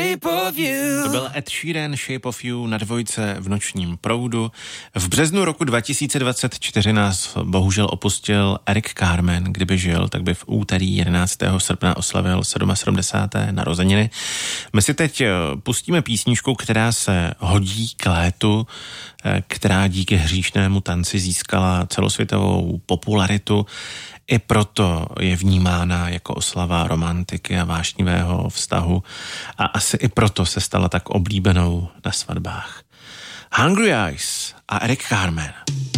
shape of you. To byl Ed Sheeran, Shape of You na Dvojce v nočním proudu. V březnu roku 2024 nás bohužel opustil Eric Carmen. Kdyby žil, tak by v úterý 11. srpna oslavil 77. narozeniny. My si teď pustíme písničku, která se hodí k létu, která díky hříšnému tanci získala celosvětovou popularitu. I proto je vnímána jako oslava romantiky a vášnivého vztahu a asi i proto se stala tak oblíbenou na svatbách. Hungry Eyes a Eric Carmen.